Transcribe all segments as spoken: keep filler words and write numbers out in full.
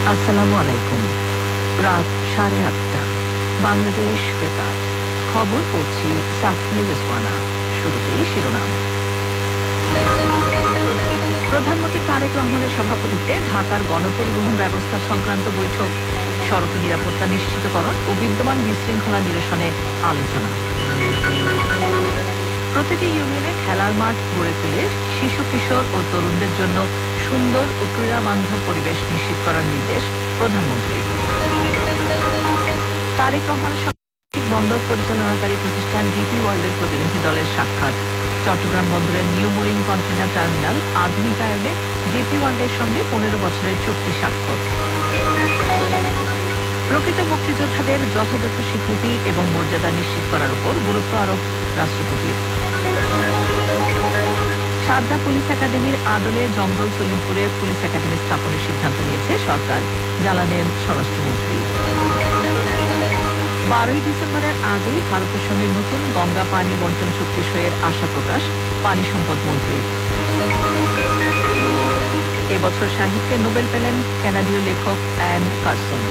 আসসালামু আলাইকুম। রাত সাড়ে আটটা বাংলাদেশ বেতার খবর পড়ছি সাফিউল ইসমানা। শুরুতেই শিরোনাম। প্রধানমন্ত্রী তারেক রহমানের সভাপতিত্বে ঢাকার গণপরিবহন ব্যবস্থা সংক্রান্ত বৈঠক, সড়ক নিরাপত্তা নিশ্চিতকরণ ও বিদ্যমান বিশৃঙ্খলা নিরসনে আলোচনা। প্রতিটি ইউনিয়নে খেলার মাঠ গড়ে তুলে শিশু কিশোর ও তরুণদের জন্য সুন্দর ও ক্রীড়া বান্ধব পরিবেশ নিশ্চিত করার নির্দেশ প্রধানমন্ত্রীর। তারেক রহমানের সঙ্গে বন্দর পরিচালনাকারী প্রতিষ্ঠান ডিপি ওয়ার্ল্ডের প্রতিনিধি দলের সাক্ষাৎ। চট্টগ্রাম বন্দরের new marine container terminal আধুনিকায়নে DP ওয়ার্ল্ডের সঙ্গে পনেরো বছরের চুক্তি স্বাক্ষর। প্রকৃত মুক্তিযোদ্ধাদের যথাযথ স্বীকৃতি এবং মর্যাদা নিশ্চিত করার উপর গুরুত্ব আরোপ রাষ্ট্রপতির। সারদা পুলিশ একাডেমির আদলে জঙ্গল সলিমপুরে পুলিশ একাডেমি স্থাপনের সিদ্ধান্ত নিয়েছে সরকার, জানালেন স্বরাষ্ট্রমন্ত্রী। বারোই ডিসেম্বরের আগেই ভারতের সঙ্গে নতুন গঙ্গা পানি বন্টন চুক্তি সইয়ের আশা প্রকাশ পানি সম্পদ মন্ত্রী। এবছর সাহিত্যে নোবেল পেলেন কানাডীয় লেখক অ্যান কার্সন।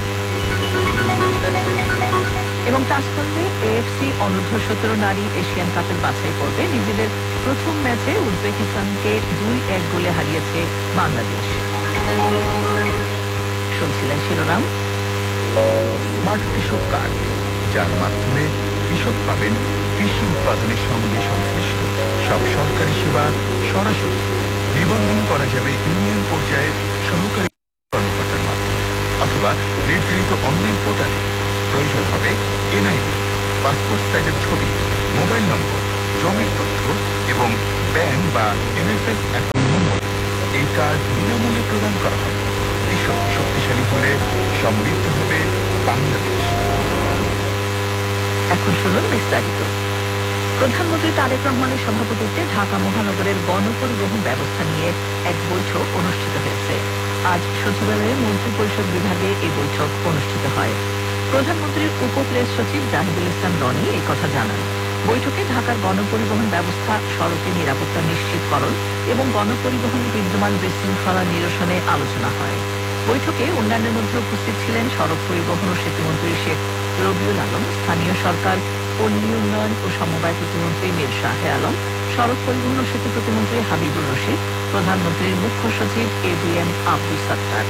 এবং তাসকন্দে এএফসি অনূর্ধ্ব সতেরো নারী এশিয়ান কাপের বাছাই পর্বে নিজেদের প্রথম ম্যাচে উজবেকিস্তানকে দুই এক গোলে হারিয়েছে বাংলাদেশ। শুনছিলেন শিরোনাম। স্মার্ট কৃষক কার্ড, যার মাধ্যমে কৃষক পাবেন কৃষি উৎপাদনের সঙ্গে সংশ্লিষ্ট সব সরকারি সেবা সরাসরি। নিবন্ধন করা যাবে ইউনিয়ন পর্যায়ের সহকারী কর্মকর্তার মাধ্যমে অথবা নির্ধারিত অনলাইন পোর্টালে। প্রয়োজন হবে এনআইডি, পাসপোর্ট সাইজের ছবি, মোবাইল নম্বর, জমির তথ্য এবং ব্যাংক বা এনএফএস অ্যাকাউন্ট নম্বর। এই কার্ড বিনামূল্যে প্রদান করা হবে। কৃষক শক্তিশালী হলে সমৃদ্ধ হবে বাংলাদেশ। এখন শুনুন বিস্তারিত। প্রধানমন্ত্রী তারেক রহমানের সভাপতিত্বে ঢাকা মহানগরের গণপরিবহন ব্যবস্থা নিয়ে এক বৈঠক অনুষ্ঠিত হয়েছে। আজ সচিবালয়ে মন্ত্রিপরিষদ বিভাগে এই বৈঠক অনুষ্ঠিত হয়। প্রধানমন্ত্রীর উপ প্রেস সচিব জাহিদুল ইসলাম রনি এই কথা জানান। বৈঠকে ঢাকার গণপরিবহন ব্যবস্থা, সড়কে নিরাপত্তা নিশ্চিতকরণ এবং গণপরিবহন বিদ্যমান বিশৃঙ্খলা নিরসনে আলোচনা হয়। বৈঠকে অন্যান্যের মধ্যে উপস্থিত ছিলেন সড়ক পরিবহন ও সেতুমন্ত্রী শেখ রবিউল আলম, স্থানীয় সরকার, পল্লী উন্নয়ন ও সমবায় প্রতিমন্ত্রী মীর শাহে আলম, সড়ক পরিবহন ও সেতু প্রতিমন্ত্রী হাবিবুর রশিদ, প্রধানমন্ত্রীর মুখ্য সচিব A B M Abdul Sattar.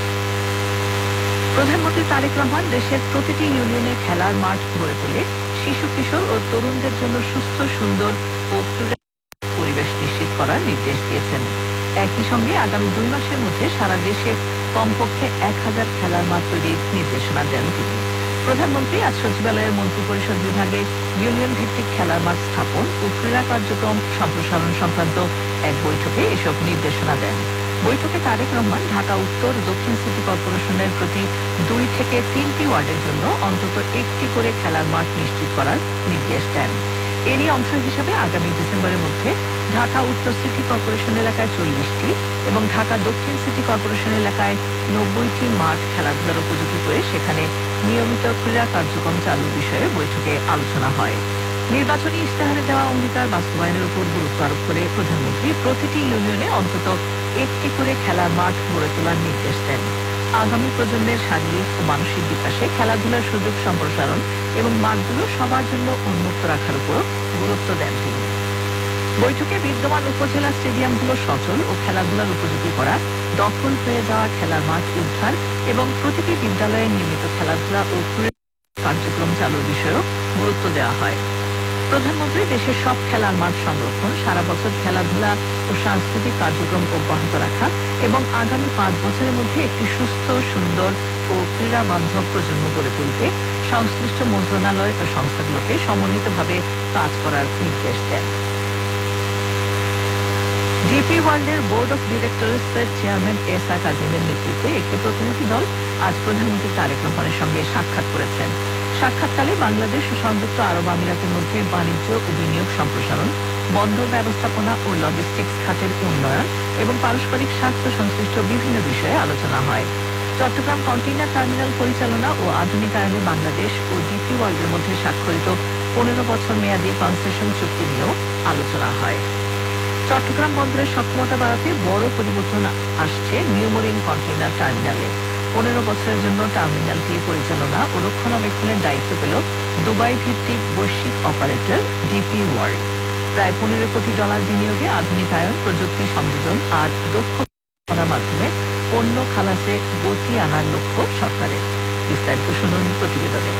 প্রধানমন্ত্রী তারেক রহমান দেশের প্রতিটি ইউনিয়নে খেলার মাঠ গড়ে তোলে শিশু কিশোর ও তরুণদের জন্য সুস্থ, সুন্দর ও পরিবেশ নিশ্চিত করার নির্দেশ দিয়েছেন। একই সঙ্গে আগামী দুই মাসের মধ্যে সারা দেশে কমপক্ষে এক হাজার খেলার মাঠ তৈরির নির্দেশনা দেন তিনি। প্রধানমন্ত্রী আজ সচিবালয়ের মন্ত্রিপরিষদ বিভাগে ইউনিয়ন ভিত্তিক খেলার মাঠ স্থাপন ও ক্রীড়া কার্যক্রম সম্প্রসারণ সংক্রান্ত এক বৈঠকে এসব নির্দেশনা দেন। বৈঠকে তারেক রহমান ঢাকা উত্তর, দক্ষিণ সিটি কর্পোরেশনের প্রতি দুই থেকে তিনটি ওয়ার্ডের জন্য অন্তত একটি করে খেলার মাঠ নিশ্চিত করার নির্দেশ দেন। এরই অংশ হিসেবে আগামী ডিসেম্বরের মধ্যে ঢাকা উত্তর সিটি কর্পোরেশন এলাকায় চল্লিশটি এবং ঢাকা দক্ষিণ সিটি কর্পোরেশন এলাকায় নব্বইটি মাঠ খেলাধুলার উপযোগী করে সেখানে নিয়মিত ক্রীড়া কার্যক্রম চালুর বিষয়ে বৈঠকে আলোচনা হয়। নির্বাচনী ইশতেহারে দেওয়া অঙ্গীকার বাস্তবায়নের উপর গুরুত্ব আরোপ করে প্রধানমন্ত্রী প্রতিটি ইউনিয়নে অন্তত একটি করে খেলার মাঠ গড়ে তোলার নির্দেশ দেন। আগামী প্রজন্মের শারীরিক ও মানসিক বিকাশে খেলাধুলার সুযোগ সম্প্রসারণ এবং মাঠগুলো সবার জন্য উন্মুক্ত রাখার উপর গুরুত্ব দেন তিনি। বৈঠকে বিদ্যমান উপজেলা স্টেডিয়ামগুলো সচল ও খেলাধুলার উপযোগী করা, দখল হয়ে যাওয়া খেলার মাঠ উদ্ধার এবং প্রতিটি বিদ্যালয়ে নিয়মিত খেলাধুলা ও ক্রীড়া কার্যক্রম চালুর বিষয়েও গুরুত্ব দেওয়া হয়। প্রধানমন্ত্রী দেশের সব খেলার মাঠ সংরক্ষণ, সারা বছর খেলাধুলা ও সাংস্কৃতিক কার্যক্রম অব্যাহত রাখা এবং আগামী পাঁচ বছরের মধ্যে একটি সুস্থ, সুন্দর ও ক্রীড়া বান্ধব প্রজন্ম গড়ে তুলতে সংশ্লিষ্ট মন্ত্রণালয় ও সংস্থাগুলোকে সমন্বিতভাবে কাজ করার নির্দেশ দেন। ডিপি ওয়ার্ল্ডের বোর্ড অফ ডিরেক্টরসের চেয়ারম্যান এস আ কাজিমের নেতৃত্বে একটি প্রতিনিধি দল আজ প্রধানমন্ত্রী তারেক রহমানের সঙ্গে সাক্ষাৎ করেছেন। সাক্ষাৎকালে বাংলাদেশ ও সংযুক্ত আরব আমিরাতের মধ্যে বাণিজ্য ও বিনিয়োগ সম্প্রসারণ, বন্দর ব্যবস্থাপনা ও লজিস্টিক্স খাতের উন্নয়ন এবং পারস্পরিক স্বার্থ সংশ্লিষ্ট বিভিন্ন বিষয়ে আলোচনা হয়। চট্টগ্রাম কন্টেইনার টার্মিনাল পরিচালনা ও আধুনিকায়নে বাংলাদেশ ও ডিপি ওয়ার্ল্ডের মধ্যে স্বাক্ষরিত পনেরো বছর মেয়াদী কনসেশন চুক্তি নিয়েও আলোচনা হয়। চট্টগ্রাম বন্দরের সক্ষমতা বাড়াতে বড় পরিবর্তন আসছে নিউ মেরিন কন্টেইনার টার্মিনালে। পনেরো বছরের জন্য টার্মিনালটি পরিচালনা ও রক্ষণাবেক্ষণের দায়িত্ব পেল দুবাই ভিত্তিক বৈশ্বিক অপারেটর ডিপি ওয়ার্ল্ড। প্রায় পনেরো কোটি ডলার বিনিয়োগে আধুনিকায়ন, প্রযুক্তি সংযোজন আর দক্ষ করার মাধ্যমে পণ্য খালাসে গতি আনার লক্ষ্য সরকারের। বিস্তারিত শুনুন প্রতিবেদনে।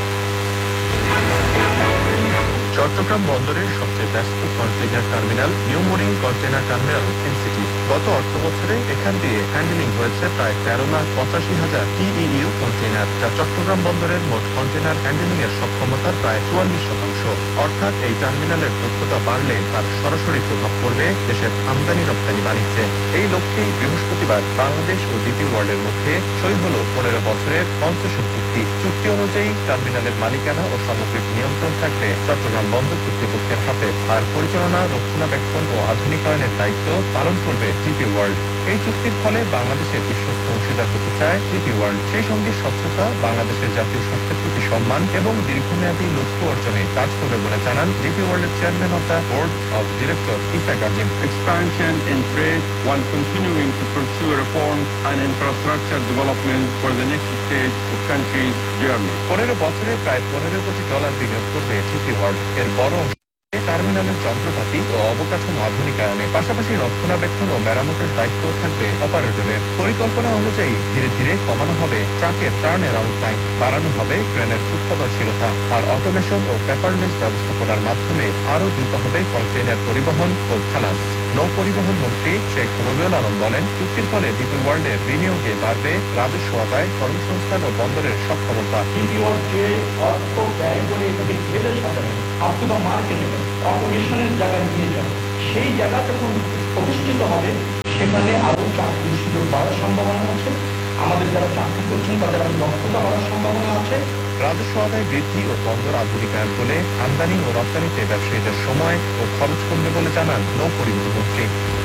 চট্টগ্রাম বন্দরের সবচেয়ে ব্যস্ত container terminal new mooring container terminal NCT. গত অর্থ বছরে এখান দিয়ে হ্যান্ডেলিং হয়েছে প্রায় তেরো লাখ পঁচাশি হাজার টিইইউ কন্টেইনার, যা চট্টগ্রাম বন্দরের মোট কন্টেইনার হ্যান্ডেলিং এর সক্ষমতার প্রায় চুয়াল্লিশ শতাংশ। অর্থাৎ এই টার্মিনালের দক্ষতা বাড়লে তার সরাসরি প্রভাব পড়বে দেশের আমদানি রপ্তানি বাণিজ্যে। এই লক্ষ্যেই বৃহস্পতিবার বাংলাদেশ ও ডিপি ওয়ার্ল্ডের মধ্যে সই হল পনেরো বছরের কনসেশন চুক্তি। চুক্তি অনুযায়ী টার্মিনালের মালিকানা ও সামগ্রিক নিয়ন্ত্রণ থাকবে চট্টগ্রাম বন্দর কর্তৃপক্ষের হাতে, আর পরিচালনা, রক্ষণাবেক্ষণ ও আধুনিকায়নের দায়িত্ব পালন করবে ডিপি ওয়ার্ল্ড। এই চুক্তির ফলে বাংলাদেশের বিশ্বস্ত অংশীদার হতে চায় ডিপি ওয়ার্ল্ড। সেই সঙ্গে স্বচ্ছতা, বাংলাদেশের জাতীয় স্বার্থের প্রতি সম্মান এবং দীর্ঘমেয়াদী লক্ষ্য অর্জনে কাজ করবে বলে জানান ডিপি ওয়ার্ল্ডের chairman of the board of director ইফাক Azim. Expansion in trade while continuing to pursue reform and infrastructure development for the next stage of country's journey. পনেরো বছরে প্রায় পনেরো কোটি ডলার বিনিয়োগ করবে ডিপি ওয়ার্ল্ড। এর বড় অংশ টার্মিনালের যন্ত্রপাতি ও অবকাঠামো আধুনিকায়নে, পাশাপাশি রক্ষণাবেক্ষণ ও মেরামতের দায়িত্ব থাকবে অপারেটরের। পরিকল্পনা অনুযায়ী ধীরে ধীরে কমানো হবে ট্রাকের টার্ন অ্যারাউন্ড টাইম, বাড়ানো হবে ক্রেনের উৎপাদনশীলতা, আর অটোমেশন ও পেপারলেস ব্যবস্থাপনার মাধ্যমে আরও দ্রুত হবে কন্টেইনার পরিবহন ও খালাস। নৌ পরিবহন মন্ত্রী শেখ রবিউল আলম বলেন, চুক্তির ফলে ডিপি ওয়ার্ল্ডের বিনিয়োগে বাড়বে রাজস্ব আদায়, কর্মসংস্থান ও বন্দরের সক্ষমতা। ডিপি ওয়ার্ল্ড যে অর্থ ব্যয় করে এটাকে ছেড়ে সাজানো আপ টু দ্য মার্কেটিং অটোমেশনের জায়গায় নিয়ে যাবে, সেই জায়গা যখন প্রতিষ্ঠিত হবে সেখানে আরো চাকরির সুযোগ বাড়ার সম্ভাবনা আছে। আমাদের যারা চাকরি করছেন তাদের আরো দক্ষতা বাড়ার সম্ভাবনা আছে। রাজস্ব আদায় বৃদ্ধি ও বন্দর আধুনিকায়ন হলে আমদানি ও রপ্তানিতে ব্যবসায়ীদের সময় ও খরচ কমবে বলে জানান নৌ পরিবহন মন্ত্রী।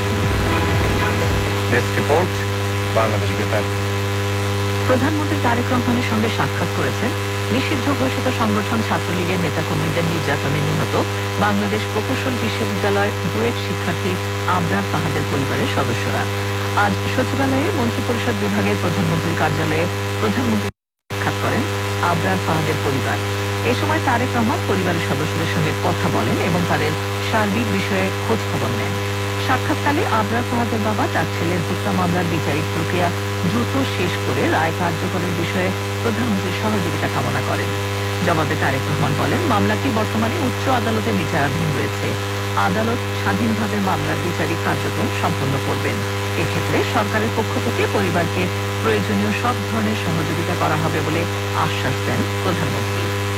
ডেস্ক রিপোর্ট, বাংলাদেশ বেতার। প্রধানমন্ত্রী তারেক রহমানের সঙ্গে সাক্ষাৎ করেছেন নিষিদ্ধ ঘোষিত সংগঠন ছাত্রলীগের নেতাকর্মীদের নির্যাতনে নিহত বাংলাদেশ প্রকৌশল বিশ্ববিদ্যালয় বুয়েট শিক্ষার্থী আবরার ফাহাদের পরিবারের সদস্যরা। আজ সচিবালয়ে মন্ত্রিপরিষদ বিভাগের প্রধানমন্ত্রীর কার্যালয়ে প্রধানমন্ত্রী সাক্ষাৎ করেন আবরার ফাহাদের পরিবার। এ সময় তারেক রহমান পরিবারের সদস্যদের সঙ্গে কথা বলেন এবং তাদের সার্বিক বিষয়ে খোঁজ খবর নেন। সাক্ষাৎকালে আবরার ফাহাদের বাবা তার ছেলের হত্যা মামলার বিচারিক প্রক্রিয়া দ্রুত শেষ করে রায় কার্যকরের বিষয়ে প্রধানমন্ত্রীর সহযোগিতা কামনা করেন। জবাবে তারেক রহমান বলেন, মামলাটি বর্তমানে উচ্চ আদালতে বিচারাধীন রয়েছে। আদালত স্বাধীনভাবে মামলার বিচারিক কার্যক্রম সম্পন্ন করবেন। এক্ষেত্রে সরকারের পক্ষ থেকে পরিবারকে প্রয়োজনীয় সব ধরনের সহযোগিতা করা হবে বলে আশ্বাস দেন প্রধানমন্ত্রী।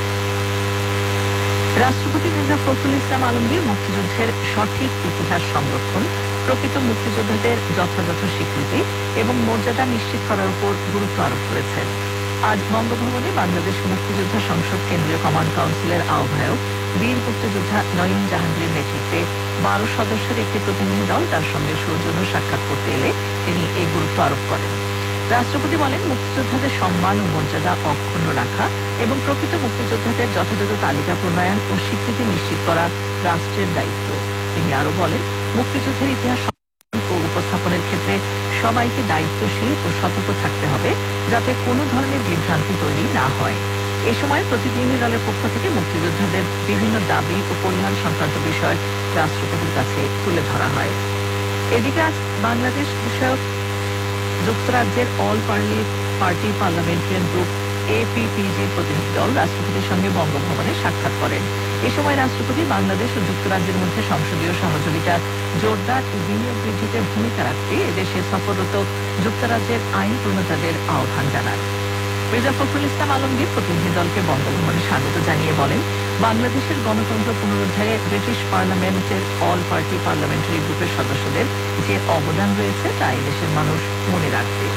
রাষ্ট্রপতি মির্জা ফখরুল ইসলাম আলমগীর মুক্তিযুদ্ধের সঠিক ইতিহাস সংরক্ষণ, প্রকৃত মুক্তিযোদ্ধাদের যথাযথ স্বীকৃতি এবং মর্যাদা নিশ্চিত করার উপর গুরুত্ব আরোপ করেছেন। আজ বঙ্গভবনে বাংলাদেশ মুক্তিযোদ্ধা সংসদ কেন্দ্রীয় কমান্ড কাউন্সিলের আহ্বায়ক বীর মুক্তিযোদ্ধা নঈম জাহাঙ্গীরের নেতৃত্বে বারো সদস্যের একটি প্রতিনিধি দল তার সঙ্গে সৌজন্য সাক্ষাৎ করতে এলে তিনি এই গুরুত্ব আরোপ করেন। রাষ্ট্রপতি বলেন, মুক্তিযোদ্ধাদের সম্মান ও মর্যাদা অক্ষুণ্ণ রাখা এবং প্রকৃত মুক্তিযোদ্ধাদের যথাযথ তালিকা প্রণয়ন ও স্বীকৃতি নিশ্চিত করা রাষ্ট্রের দায়িত্ব। তিনি আরো বলেন, মুক্তিযুদ্ধের ইতিহাস ও উপস্থাপনের ক্ষেত্রে সবাইকে দায়িত্বশীল ও সতর্ক থাকতে হবে, যাতে কোনো ধরনের বিভ্রান্তি তৈরি না হয়। এ সময় প্রতিনিধি দলের পক্ষ থেকে মুক্তিযোদ্ধাদের বিভিন্ন দাবি ও কল্যাণ সংক্রান্ত বিষয় রাষ্ট্রপতির কাছে তুলে ধরা হয়। এদিকে আজ বাংলাদেশ বিষয়ক যুক্তরাজ্যের অল পার্টি পার্লামেন্টারিয়ান গ্রুপ এপিপিজির প্রতিনিধি দল রাষ্ট্রপতির সঙ্গে বঙ্গভবনে সাক্ষাৎ করেন। এ সময় রাষ্ট্রপতি বাংলাদেশ ও যুক্তরাজ্যের মধ্যে সংসদীয় সহযোগিতা জোরদার ও বিনিয়োগ বৃদ্ধিতে ভূমিকা রাখতে এদেশে সফররত যুক্তরাজ্যের আইন প্রণেতাদের আহ্বান জানান। মির্জা ফখরুল ইসলাম আলমগীর প্রতিনিধি দলকে বঙ্গভবনে স্বাগত জানিয়ে বলেন, বাংলাদেশের গণতন্ত্র পুনরুদ্ধারে ব্রিটিশ পার্লামেন্টের অল পার্টি পার্লামেন্টারি গ্রুপের সদস্যদের যে অবদান রয়েছে তা দেশের মানুষ মনে রাখবে।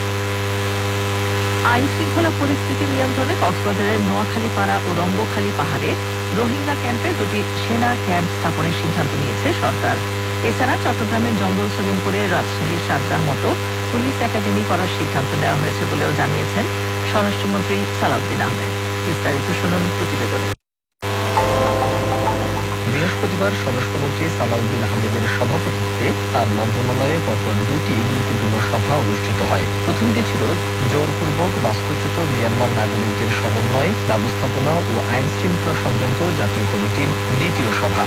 আইন শৃঙ্খলা পরিস্থিতি নিয়ন্ত্রণে কক্সবাজারের নোয়াখালী পাড়া ও রঙ্গখালী পাহাড়ে রোহিঙ্গা ক্যাম্পে দুটি সেনা ক্যাম্প স্থাপনের সিদ্ধান্ত নিয়েছে সরকার। এছাড়া চট্টগ্রামের জঙ্গল সলিমপুরে রাজশাহীর সাতটার মতো পুলিশ একাডেমি করার সিদ্ধান্ত নেওয়া হয়েছে বলেও জানিয়েছেন স্বরাষ্ট্রমন্ত্রী সালাউদ্দিন আহমেদ। বিস্তারিত শুনুন প্রতিবেদনে। বৃহস্পতিবার স্বরাষ্ট্রমন্ত্রী সালাউদ্দিন আহমেদের সভাপতিত্বে তার মন্ত্রণালয়ে পরপর দুটি গুরুত্বপূর্ণ সভা অনুষ্ঠিত হয়। প্রথমটি ছিল জোরপূর্বক বাস্তুচ্যুত মিয়ানমার নাগরিকদের সমন্বয়, ব্যবস্থাপনা ও আইন শৃঙ্খলা সংক্রান্ত জাতীয় কমিটির দ্বিতীয় সভা।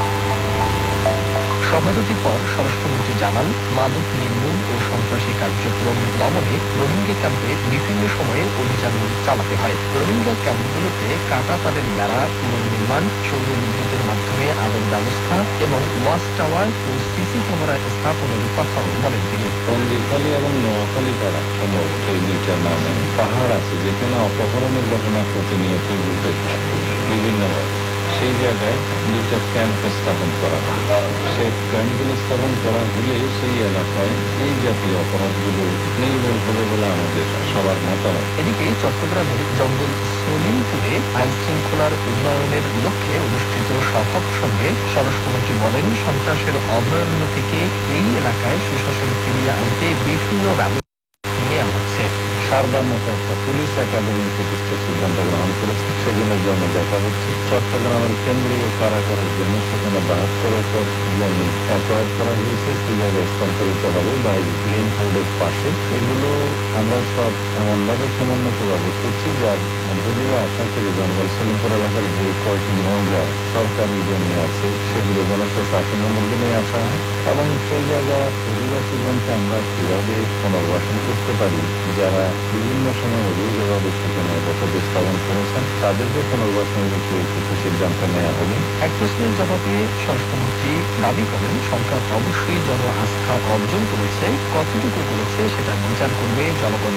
সভা দুটির পর স্বরাষ্ট্রমন্ত্রী জানান, মাদক নির্মূল ও সন্ত্রাসী কার্যক্রম দমনে রোহিঙ্গা ক্যাম্পে বিভিন্ন সময়ে অভিযান চালাতে হয়। রোহিঙ্গা ক্যাম্পগুলোতে কাটা তারের বেড়া পুনর্নির্মাণ, সৌর বিদ্যুতের মাধ্যমে আলোর ব্যবস্থা এবং ওয়াচ টাওয়ার ও সিসি ক্যামেরা স্থাপনের কথাও বলেন তিনি। টঙ্গীখালী এবং নোয়াখালী পাড়া সম্ভবত এই দুইটার নামে পাহাড় আছে, যেখানে অপহরণের ঘটনা প্রতিনিয়ত ঘটে থাকে বিভিন্নভাবে। সেই জায়গায় দুইটা ক্যাম্প স্থাপন করা হয়। সেই ক্যাম্পগুলো স্থাপন করা হলে সেই এলাকায় এই জাতীয় অপরাধগুলো নির্মূল হবে বলে আমাদের সবার মতামত। এদিকে চট্টগ্রামের জঙ্গল সলিমপুরে আইন শৃঙ্খলার উন্নয়নের লক্ষ্যে অনুষ্ঠিত সভা প্রসঙ্গে স্বরাষ্ট্রমন্ত্রী বলেন, সন্ত্রাসের অভয়ারণ্য থেকে এই এলাকায় সুশাসন ফিরিয়ে আনতে বিভিন্ন ব্যবস্থা নেওয়া হচ্ছে। সারদার মতো একটা পুলিশ একাডেমি প্রতিষ্ঠার সিদ্ধান্ত গ্রহণ করেছে, সেগুলোর জন্য দেখা হচ্ছে। চট্টগ্রামের কেন্দ্রীয় কারাগারের জন্য সেখানে বাহাত্তর একর জমি অ্যাকোয়ার করা হয়েছে, সেই জায়গায় স্থানান্তরিত হবে বা গ্রিন হাউডের পাশে। এগুলো আমরা সব এমনভাবে সমন্বিতভাবে করছি, যার মধ্য দিয়ে আশা করি জঙ্গল সলিমপুর এলাকার যে কয়েকটি মৌজা সরকারি জমি আছে সেগুলো জনপ্রশাসনের মধ্যে নিয়ে আসা হয় এবং সেই জায়গা অধিবাসীগণকে আমরা কীভাবে পুনর্বাসন করতে পারি, যারা বিভিন্ন সময় অভিযোগভাবে সেখানে বসতি স্থাপন করেছেন তাদেরকে পুনর্বাসনের বিষয়ে কিছু সিদ্ধান্ত নেওয়া হবে। এক প্রশ্নের জবাবে স্বরাষ্ট্রমন্ত্রী দাবি করেন, সরকার অবশ্যই জন আস্থা অর্জন করেছে, কতটুকু করেছে সেটা বিচার করবে জনগণ।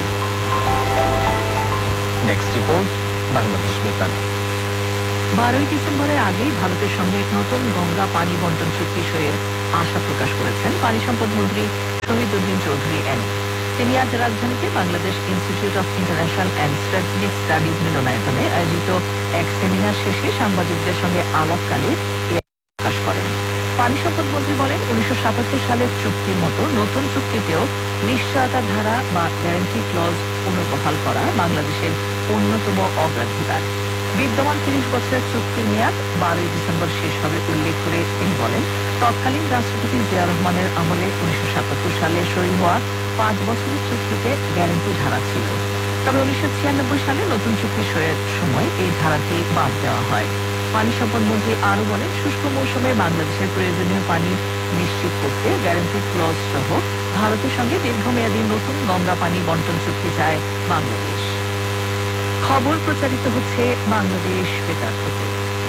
নেক্সট রিপোর্ট, বাংলাদেশ বেতার। বারোই ডিসেম্বরের আগেই ভারতের সঙ্গে নতুন গঙ্গা পানি বন্টন চুক্তি সইয়ের আশা প্রকাশ করেছেন পানি সম্পদ মন্ত্রী শহীদ উদ্দিন চৌধুরী এন। তিনি আজ রাজধানীতে Bangladesh institute of international and strategic studies মিলনায়তনে আয়োজিত এক সেমিনার শেষে সাংবাদিকদের সঙ্গে আলাপকালে এ প্রকাশ করেন। পানি সম্পদ মন্ত্রী বলেন, উনিশশো সাতাত্তর সালের চুক্তির মতো নতুন চুক্তিতেও নিশ্চয়তা ধারা বা গ্যারান্টি ক্লজ পুনর্বহাল করা বাংলাদেশের অন্যতম অগ্রাধিকার। বিদ্যমান তিরিশ বছরের চুক্তির মেয়াদ বারোই ডিসেম্বর শেষ হবে উল্লেখ করে তিনি বলেন, তৎকালীন রাষ্ট্রপতি জিয়া রহমানের আমলে উনিশশো সাতাত্তর সালে সই হওয়া পাঁচ বছরের চুক্তিতে গ্যারান্টি ধারা ছিল। তবে উনিশশো ছিয়ানব্বই সালে নতুন চুক্তি সইয়ের সময় এই ধারাটি বাদ দেওয়া হয়। পানি সম্পদ মন্ত্রী আরো বলেন, শুষ্ক মৌসুমে বাংলাদেশের প্রয়োজনীয় পানি নিশ্চিত করতে গ্যারান্টি ক্লজ সহ ভারতের সঙ্গে দীর্ঘমেয়াদী নতুন গঙ্গা পানি বন্টন চুক্তি চায় বাংলাদেশ। খবর প্রচারিত হচ্ছে বাংলাদেশ বেতার থেকে।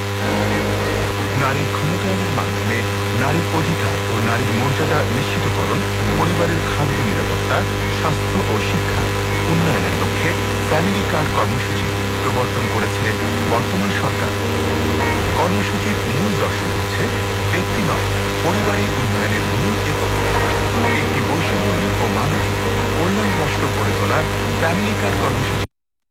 নারীর ক্ষমতায়নের মাধ্যমে নারীর অধিকার ও নারীর মর্যাদা নিশ্চিতকরণ, পরিবারের খাদ্য নিরাপত্তা, স্বাস্থ্য ও শিক্ষা উন্নয়নের লক্ষ্যে ফ্যামিলি কার্ড কর্মসূচি প্রবর্তন করেছে বর্তমান সরকার। কর্মসূচির মূল দর্শন হচ্ছে ব্যক্তি নয়, পরিবারের উন্নয়নের মূল একক একটি বৈষম্যহীন ও মানবিক কল্যাণ রাষ্ট্র গড়ে তোলার ফ্যামিলি কার্ড কর্মসূচি।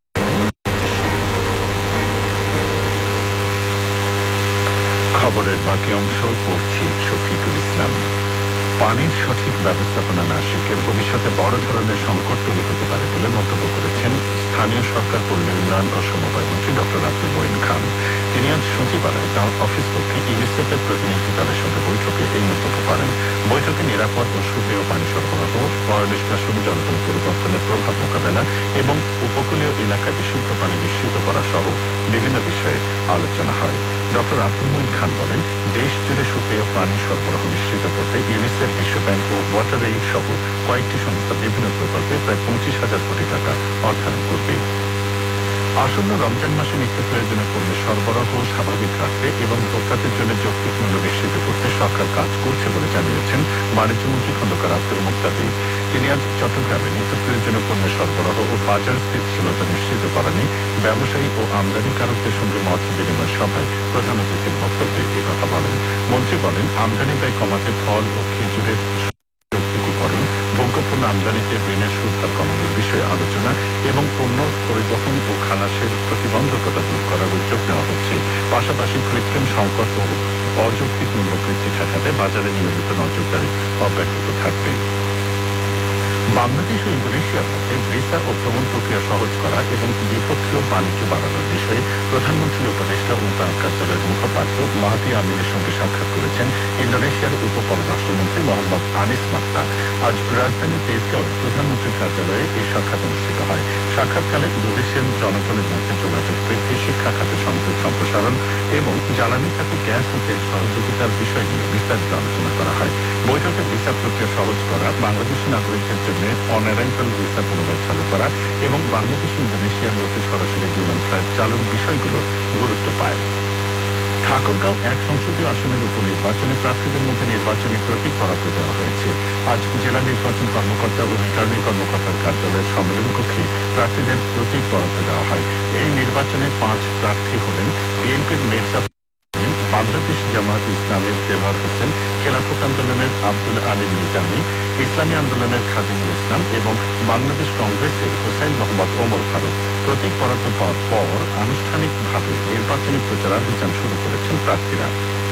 খবরের বাকি অংশ পড়ছি শফিকুল ইসলাম। পানির সঠিক ব্যবস্থাপনা না শিখে ভবিষ্যতে বড় ধরনের সংকট তৈরি হতে পারে বলে মন্তব্য করেছেন স্থানীয় সরকার পল্লী উন্নয়ন ও সমবায় মন্ত্রী ডক্টর আব্দুল মঈন খান। তিনি আজ সচিবালয়ে তাঁর অফিস কক্ষে ইউনিসেফের প্রতিনিধি দলের সঙ্গে বৈঠকে এই মন্তব্য করেন। বৈঠকে নিরাপদ ও সুপেয় পানি সরবরাহ, পয়ঃনিষ্কাশন, জলবায়ু পরিবর্তনের প্রভাব মোকাবেলা এবং উপকূলীয় এলাকায় বিশুদ্ধ পানি নিশ্চিত করা সহ বিভিন্ন বিষয়ে আলোচনা হয়। ডক্টর আব্দুল মঈন খান বলেন, দেশ জুড়ে সুপেয় পানি সরবরাহ নিশ্চিত করতে ইউনিসেফ, বিশ্বব্যাংক ও ওয়াটার এইড সহ কয়েকটি সংস্থা বিভিন্ন প্রকল্পে প্রায় পঁচিশ হাজার কোটি টাকা অর্থায়ন করবে। আসন্ন রমজান মাসে নিত্য প্রয়োজনীয় পণ্যের সরবরাহ স্বাভাবিক রাখতে এবং ভোক্তাদের জন্য যৌক্তিক মূল্য নিশ্চিত করতে সরকার কাজ করছে বলে জানিয়েছেন বাণিজ্যমন্ত্রী খন্দকার আব্দুল মুক্তাদির। তিনি আজ চট্টগ্রামে নিত্য প্রয়োজনীয় পণ্যের সরবরাহ ও বাজার স্থিতিশীলতা নিশ্চিত করা নিয়ে ব্যবসায়ী ও আমদানিকারকদের সঙ্গে মত বিনিময় সভায় প্রধান অতিথির বক্তব্যে এ কথা বলেন। মন্ত্রী বলেন, আমদানি ব্যয় কমাতে ফল ও খেজুরের যৌক্তিকীকরণ, ভোগ্যপণ্য আমদানিতে ঋণের সুদ হার কমানোর বিষয়ে আলোচনা এবং পণ্য পরিবহন ও খালাসের প্রতিবন্ধকতা দূর করার উদ্যোগ নেওয়া হচ্ছে। পাশাপাশি কৃত্রিম সংকট ও অযৌক্তিক মূল্য বৃদ্ধি ঠেকাতে বাজারে নিয়মিত নজরদারি অব্যাহত থাকবে। বাংলাদেশ ও ইন্দোনেশিয়ার মধ্যে ভিসা ও ভ্রমণ প্রক্রিয়া সহজ করা এবং দ্বিপক্ষীয় বাণিজ্য বাড়ানোর বিষয়ে প্রধানমন্ত্রীর উপদেষ্টা ও তাঁর কার্যালয়ের মুখপাত্র মাহাথির আমিনের সঙ্গে সাক্ষাৎ করেছেন ইন্দোনেশিয়ার উপ পররাষ্ট্রমন্ত্রী মোহাম্মদ আনিস মাক্তা। আজ রাজধানী তেজগাঁওয়ে প্রধানমন্ত্রীর কার্যালয়ে এই সাক্ষাৎ অনুষ্ঠিত হয়। সাক্ষাৎকালে দুদেশের জনগণের মধ্যে যোগাযোগ বৃদ্ধি, শিক্ষা খাতে সংযোগ সম্প্রসারণ এবং জ্বালানি খাতে গ্যাস ও তেল সহযোগিতার বিষয় নিয়ে বিস্তারিত আলোচনা করা হয়। বৈঠকে ভিসা প্রক্রিয়া সহজ করা, বাংলাদেশি নাগরিকদের জন্য অন অ্যারাইভাল ভিসা পুনরায় চালু করা এবং বাংলাদেশ ইন্দোনেশিয়ার মধ্যে সরাসরি বিমান ফ্লাইট চালুর বিষয়গুলো গুরুত্ব পায়। ঠাকুরগাঁও এক সংসদীয় আসনের উপনির্বাচনে প্রার্থীদের মধ্যে নির্বাচনী প্রতীক বরাদ্দ দেওয়া হয়েছে। আজ জেলা নির্বাচন কর্মকর্তা ও রিটার্নিং কর্মকর্তার কার্যালয়ের সম্মেলন কক্ষে প্রার্থীদের প্রতীক বরাদ্দ দেওয়া হয়। এই নির্বাচনে পাঁচ প্রার্থী হলেন বিএনপির মির্জা বাংলাদেশ জামায়াত ইসলামের দেওয়ার হোসেন, খেলাফত আন্দোলনের আব্দুল আলী নিজামী, ইসলামী আন্দোলনের খাদিমুল ইসলাম এবং বাংলাদেশ কংগ্রেসের হোসেন মোহাম্মদ ওমর ফারুক। প্রতীক বরাদ্দ পাওয়ার পর আনুষ্ঠানিকভাবে নির্বাচনী প্রচারাভিযান শুরু করেছেন প্রার্থীরা।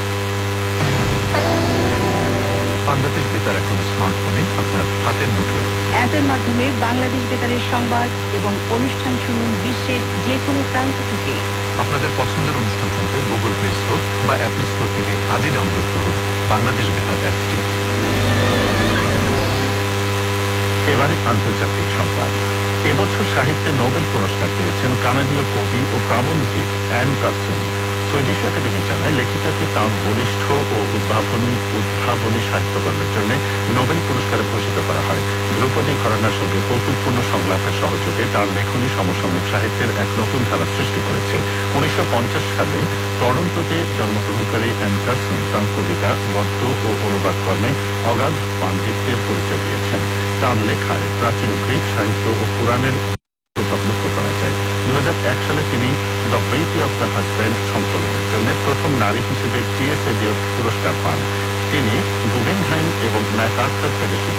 বাংলাদেশ বেতার এখন স্মার্টফোনে আপনার হাতের মুঠোয়। অ্যাপের মাধ্যমে বাংলাদেশ বেতারের সংবাদ এবং অনুষ্ঠান শুনুন বিশ্বের যে কোনো প্রান্ত থেকে। আপনাদের পছন্দের অনুষ্ঠান শুনতে গুগল প্লে স্টোর বা অ্যাপল স্টোর থেকে আজই ডাউনলোড করুন বাংলাদেশ বেতার অ্যাপটি। এবারে আন্তর্জাতিক সংবাদ। এবছর সাহিত্যে নোবেল পুরস্কার পেয়েছেন কানাডীয় কবি ও প্রাবন্ধিক অ্যান কারসন। সুইডিশ একাডেমি জানায় লেখিকাকে তাঁর বলিষ্ঠ ও উদ্ভাবনী উদ্ভাবনী সাহিত্যকর্মের জন্য নোবেল পুরস্কারে ভূষিত করা হয়। ধ্রুপদী ঘরানার সঙ্গে কৌতুকপূর্ণ সংলাপের সহযোগে তাঁর লেখনী সমসাময়িক সাহিত্যের এক নতুন ধারা সৃষ্টি করেছে। উনিশশো পঞ্চাশ সালে টরন্টোতে জন্মগ্রহণকারী অ্যান কারসন তাঁর কবিতা, গদ্য ও অনুবাদ কর্মে অগাধ পাণ্ডিত্যের পরিচয় দিয়েছেন। তাঁর লেখায় প্রাচীন গ্রিক সাহিত্য ও পুরাণের লক্ষ্য করা যায়। দু হাজার এক সালে তিনি the beauty of the husband সংকলনের জন্য প্রথম নারী হিসেবে টি এস এলিয়ট পুরস্কার পান। তিনি গুগেনহাইম এবং ম্যাকআর্থার ফেলোশিপ